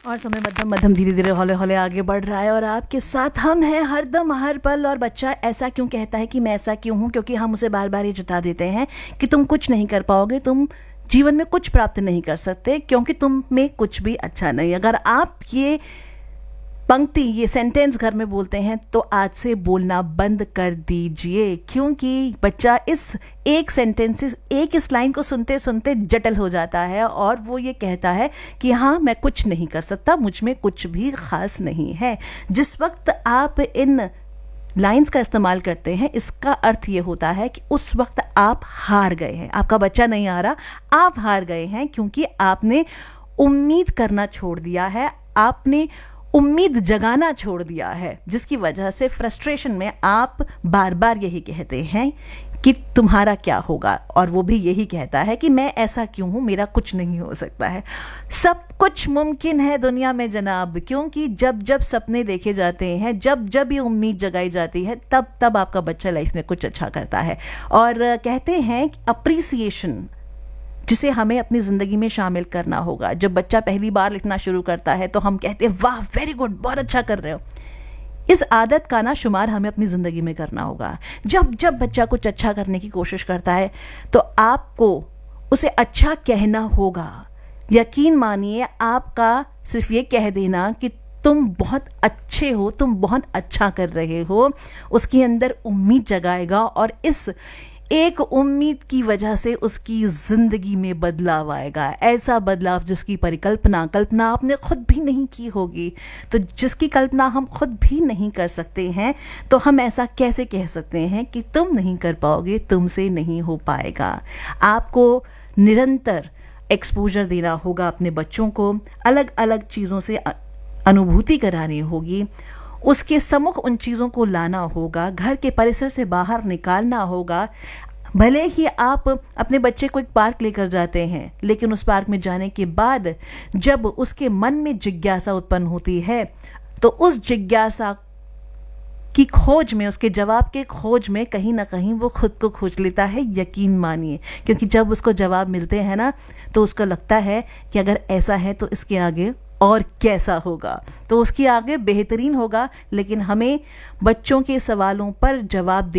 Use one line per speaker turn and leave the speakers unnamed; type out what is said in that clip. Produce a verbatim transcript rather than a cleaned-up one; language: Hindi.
और समय मध्यम मध्यम धीरे धीरे हौले हौले आगे बढ़ रहा है और आपके साथ हम हैं हरदम हर पल। और बच्चा ऐसा क्यों कहता है कि मैं ऐसा क्यों हूँ? क्योंकि हम उसे बार बार ये जता देते हैं कि तुम कुछ नहीं कर पाओगे, तुम जीवन में कुछ प्राप्त नहीं कर सकते, क्योंकि तुम में कुछ भी अच्छा नहीं। अगर आप ये पंक्ति, ये सेंटेंस घर में बोलते हैं तो आज से बोलना बंद कर दीजिए, क्योंकि बच्चा इस एक सेंटेंस, एक इस लाइन को सुनते सुनते जटल हो जाता है और वो ये कहता है कि हाँ, मैं कुछ नहीं कर सकता, मुझ में कुछ भी खास नहीं है। जिस वक्त आप इन लाइंस का इस्तेमाल करते हैं, इसका अर्थ ये होता है कि उस वक्त आप हार गए हैं। आपका बच्चा नहीं हारा, आप हार गए हैं, क्योंकि आपने उम्मीद करना छोड़ दिया है, आपने उम्मीद जगाना छोड़ दिया है, जिसकी वजह से फ्रस्ट्रेशन में आप बार बार यही कहते हैं कि तुम्हारा क्या होगा, और वो भी यही कहता है कि मैं ऐसा क्यों हूँ, मेरा कुछ नहीं हो सकता है। सब कुछ मुमकिन है दुनिया में जनाब, क्योंकि जब जब सपने देखे जाते हैं, जब जब ये उम्मीद जगाई जाती है, तब तब आपका बच्चा लाइफ में कुछ अच्छा करता है। और कहते हैं अप्रिसिएशन, जिसे हमें अपनी ज़िंदगी में शामिल करना होगा। जब बच्चा पहली बार लिखना शुरू करता है तो हम कहते हैं वाह, वेरी गुड, बहुत अच्छा कर रहे हो। इस आदत का ना शुमार हमें अपनी ज़िंदगी में करना होगा। जब जब बच्चा कुछ अच्छा करने की कोशिश करता है तो आपको उसे अच्छा कहना होगा। यकीन मानिए, आपका सिर्फ ये कह देना कि तुम बहुत अच्छे हो, तुम बहुत अच्छा कर रहे हो, उसके अंदर उम्मीद जगाएगा, और इस एक उम्मीद की वजह से उसकी जिंदगी में बदलाव आएगा। ऐसा बदलाव जिसकी परिकल्पना कल्पना आपने खुद भी नहीं की होगी। तो जिसकी कल्पना हम खुद भी नहीं कर सकते हैं, तो हम ऐसा कैसे कह सकते हैं कि तुम नहीं कर पाओगे, तुमसे नहीं हो पाएगा। आपको निरंतर एक्सपोजर देना होगा अपने बच्चों को, अलग अलग चीज़ों से अनुभूति करानी होगी, उसके सम्मुख उन चीज़ों को लाना होगा, घर के परिसर से बाहर निकालना होगा। भले ही आप अपने बच्चे को एक पार्क लेकर जाते हैं, लेकिन उस पार्क में जाने के बाद जब उसके मन में जिज्ञासा उत्पन्न होती है, तो उस जिज्ञासा की खोज में, उसके जवाब के खोज में कहीं ना कहीं वो खुद को खोज लेता है। यकीन मानिए, क्योंकि जब उसको जवाब मिलते हैं ना, तो उसको लगता है कि अगर ऐसा है तो इसके आगे और कैसा होगा, तो उसके आगे बेहतरीन होगा। लेकिन हमें बच्चों के सवालों पर जवाब